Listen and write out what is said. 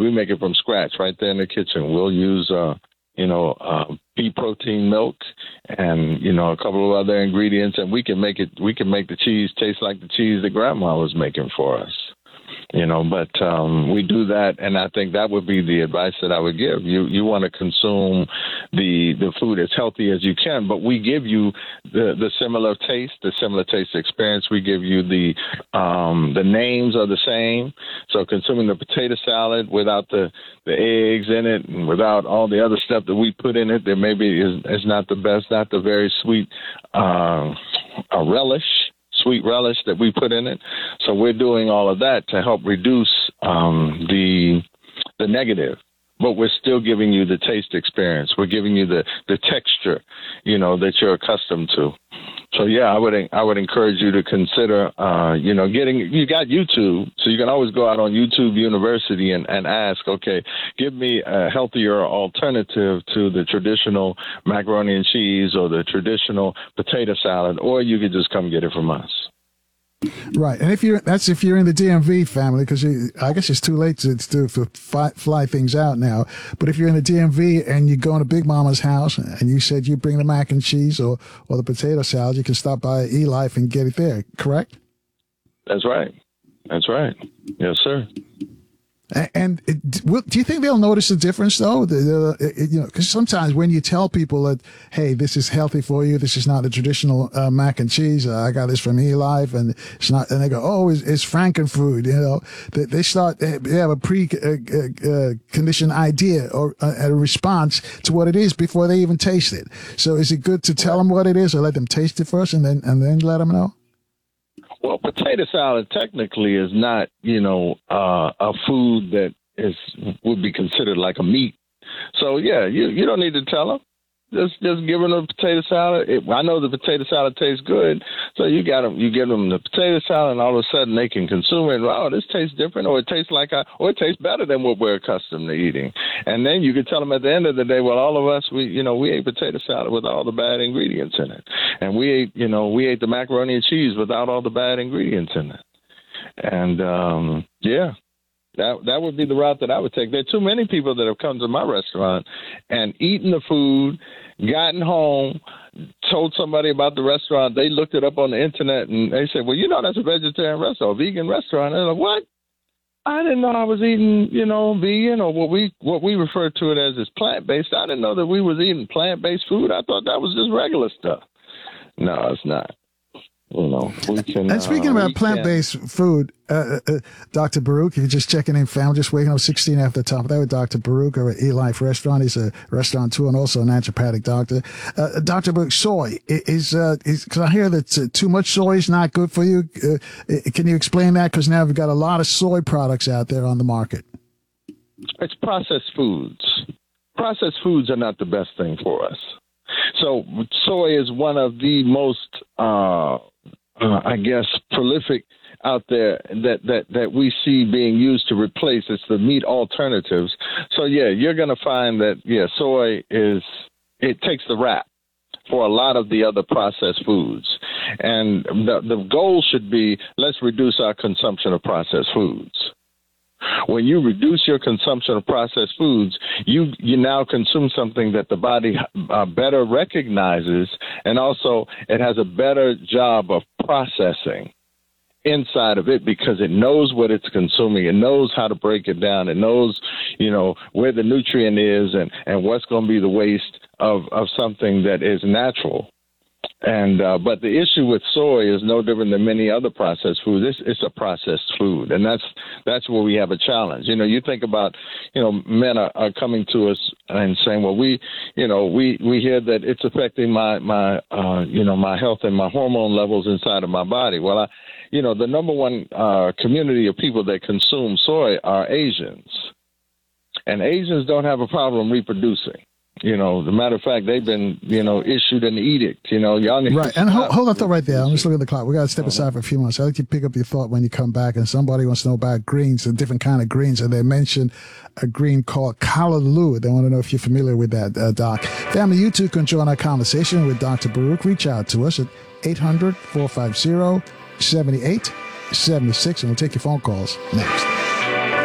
We make it from scratch right there in the kitchen. We'll use, pea protein milk and, a couple of other ingredients, and we can make the cheese taste like the cheese that Grandma was making for us. But we do that, and I think that would be the advice that I would give. You want to consume the food as healthy as you can, but we give you the similar taste experience. We give you the names are the same. So consuming the potato salad without the eggs in it and without all the other stuff that we put in it that maybe is not the best, not the very sweet sweet relish that we put in it. So we're doing all of that to help reduce the negative, but we're still giving you the taste experience. We're giving you the texture, that you're accustomed to. So yeah, I would encourage you to consider, you got YouTube, so you can always go out on YouTube University and ask, okay, give me a healthier alternative to the traditional macaroni and cheese or the traditional potato salad, or you could just come get it from us. Right, and if you're in the DMV family, because I guess it's too late to fly things out now. But if you're in the DMV and you go to Big Mama's house and you said you bring the mac and cheese or the potato salad, you can stop by eLife and get it there. Correct? That's right. Yes, sir. And do you think they'll notice the difference, though? Because sometimes when you tell people that, hey, this is healthy for you, this is not the traditional mac and cheese. I got this from eLife, and it's not. And they go, oh, it's Frankenfood. They have a pre-conditioned idea or a response to what it is before they even taste it. So is it good to tell them what it is, or let them taste it first, and then let them know? Well, potato salad technically is not, a food that would be considered like a meat. So yeah, you don't need to tell them. Just give them a potato salad. I know the potato salad tastes good, so you give them the potato salad, and all of a sudden they can consume it. Oh, this tastes different, or it tastes it tastes better than what we're accustomed to eating. And then you can tell them at the end of the day, well, all of us, we ate potato salad with all the bad ingredients in it, and we ate the macaroni and cheese without all the bad ingredients in it. And yeah. That would be the route that I would take. There are too many people that have come to my restaurant and eaten the food, gotten home, told somebody about the restaurant. They looked it up on the internet and they said, well, that's a vegetarian restaurant, a vegan restaurant. And they're like, what? I didn't know I was eating, vegan, or what we refer to it as plant-based. I didn't know that we was eating plant-based food. I thought that was just regular stuff. No, it's not. We can. And speaking about plant-based food, Dr. Baruch, if you're just checking in, family, just waking up 16 after the top of that with Dr. Baruch over at eLife Restaurant. He's a restaurateur and also a naturopathic doctor. Dr. Baruch, soy is because I hear that too much soy is not good for you. Can you explain that? Because now we've got a lot of soy products out there on the market. It's processed foods. Processed foods are not the best thing for us. So soy is one of the most prolific out there that we see being used to replace. It's the meat alternatives. So yeah, you're going to find that soy it takes the rap for a lot of the other processed foods. And the goal should be, let's reduce our consumption of processed foods. When you reduce your consumption of processed foods, you now consume something that the body better recognizes, and also it has a better job of processing inside of it because it knows what it's consuming. It knows how to break it down. It knows, where the nutrient is and what's going to be the waste of something that is natural. And but the issue with soy is no different than many other processed foods. It's a processed food, and that's where we have a challenge. You think about, men are coming to us and saying, well, we hear that it's affecting my health and my hormone levels inside of my body. Well, the number one community of people that consume soy are Asians, and Asians don't have a problem reproducing. As a matter of fact, they've been, issued an edict, y'all need right. And hold on, thought right there. I'm just looking at the clock. We got to step aside for a few minutes. I'd like you to pick up your thought when you come back. And somebody wants to know about greens, a different kind of greens. And they mentioned a green called callaloo. They want to know if you're familiar with that, Doc. Family, you too can join our conversation with Dr. Baruch. Reach out to us at 800-450-7876. And we'll take your phone calls next.